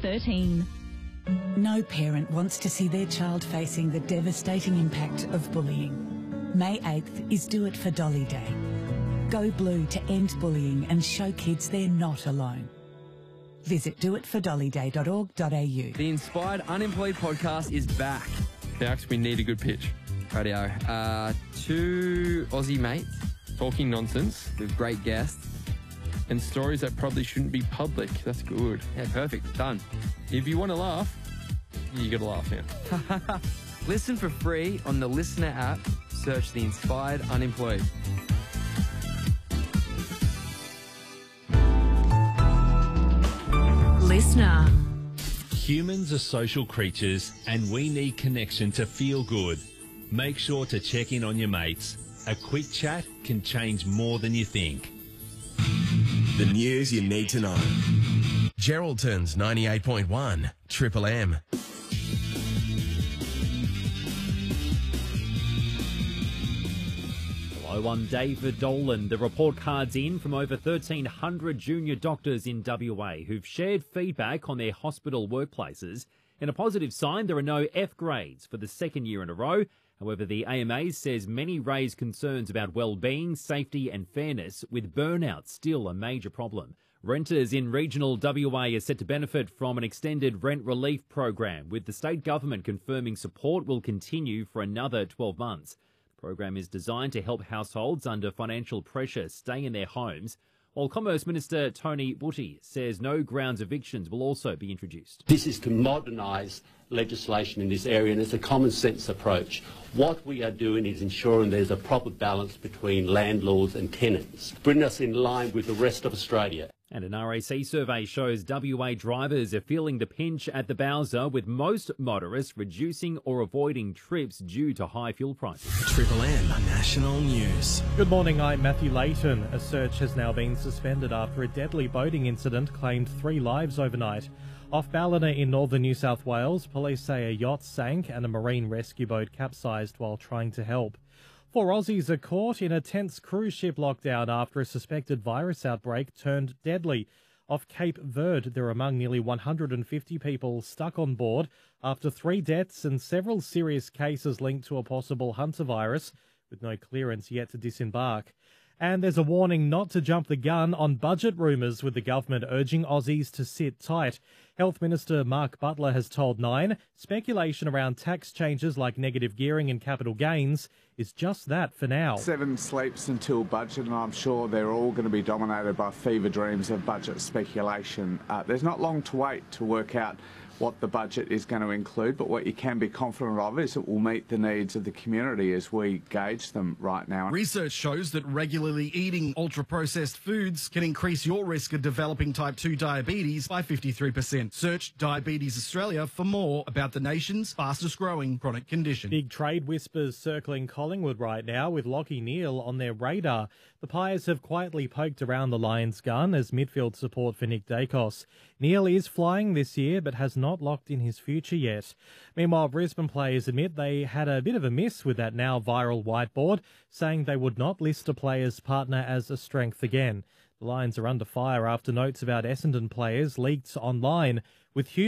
13. No parent wants to see their child facing the devastating impact of bullying. May 8th is Do It for Dolly Day. Go blue to end bullying and show kids they're not alone. Visit doitfordollyday.org.au. The Inspired Unemployed podcast is back. Alex, we need a good pitch. Radio. Two Aussie mates talking nonsense with great guests and stories that probably shouldn't be public. That's good. Yeah, perfect. Done. If you want to laugh, you got to laugh now. Listen for free on the Listener app. Search The Inspired Unemployed. Listener. Humans are social creatures and we need connection to feel good. Make sure to check in on your mates. A quick chat can change more than you think. The news you need to know. Geraldton's 98.1 Triple M. Hello, I'm David Dolan. The report card's in from over 1,300 junior doctors in WA who've shared feedback on their hospital workplaces. In a positive sign, there are no F grades for the second year in a row. However, the AMA says many raise concerns about well-being, safety and fairness, with burnout still a major problem. Renters in regional WA are set to benefit from an extended rent relief program, with the state government confirming support will continue for another 12 months. The program is designed to help households under financial pressure stay in their homes, while Commerce Minister Tony Butty says no grounds evictions will also be introduced. This is to modernise legislation in this area, and it's a common sense approach. What we are doing is ensuring there's a proper balance between landlords and tenants, bringing us in line with the rest of Australia. And an RAC survey shows WA drivers are feeling the pinch at the Bowser, with most motorists reducing or avoiding trips due to high fuel prices. Triple M National News. Good morning, I'm Matthew Layton. A search has now been suspended after a deadly boating incident claimed 3 lives overnight. Off Ballina in northern New South Wales, police say a yacht sank and a marine rescue boat capsized while trying to help. 4 Aussies are caught in a tense cruise ship lockdown after a suspected virus outbreak turned deadly. Off Cape Verde, they're among nearly 150 people stuck on board after 3 deaths and several serious cases linked to a possible Hunter virus, with no clearance yet to disembark. And there's a warning not to jump the gun on budget rumours, with the government urging Aussies to sit tight. Health Minister Mark Butler has told Nine speculation around tax changes like negative gearing and capital gains is just that for now. 7 sleeps until budget, and I'm sure they're all going to be dominated by fever dreams of budget speculation. There's not long to wait to work out what the budget is going to include, but what you can be confident of is it will meet the needs of the community as we gauge them right now. Research shows that regularly eating ultra-processed foods can increase your risk of developing type 2 diabetes by 53%. Search Diabetes Australia for more about the nation's fastest-growing chronic condition. Big trade whispers circling Collingwood right now, with Lachie Neale on their radar. The Pies have quietly poked around the Lions' gun as midfield support for Nick Dacos. Neale is flying this year, but has not locked in his future yet. Meanwhile, Brisbane players admit they had a bit of a miss with that now viral whiteboard, saying they would not list a player's partner as a strength again. The Lions are under fire after notes about Essendon players leaked online, with